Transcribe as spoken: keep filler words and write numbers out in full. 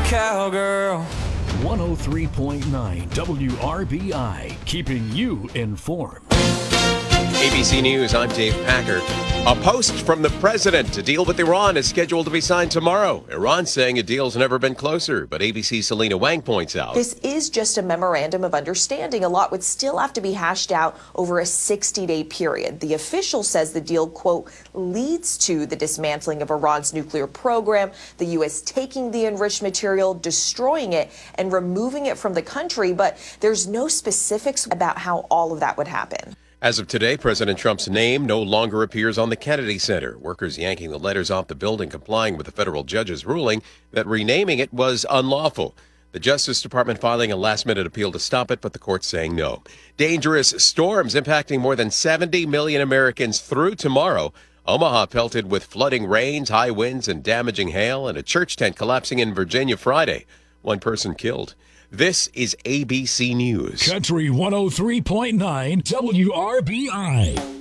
cowgirl. one oh three point nine W R B I, keeping you informed. A B C News, I'm Dave Packer. A post from the president to deal with Iran is scheduled to be signed tomorrow. Iran saying a deal's never been closer, but A B C's Selena Wang points out. This is just a memorandum of understanding. A lot would still have to be hashed out over a sixty-day period. The official says the deal, quote, leads to the dismantling of Iran's nuclear program, the U S taking the enriched material, destroying it, and removing it from the country. But there's no specifics about how all of that would happen. As of today, President Trump's name no longer appears on the Kennedy Center. Workers yanking the letters off the building, complying with the federal judge's ruling that renaming it was unlawful. The Justice Department filing a last-minute appeal to stop it, but the court's saying no. Dangerous storms impacting more than seventy million Americans through tomorrow. Omaha pelted with flooding rains, high winds, and damaging hail, and a church tent collapsing in Virginia Friday. One person killed. This is A B C News. Country one oh three point nine W R B I.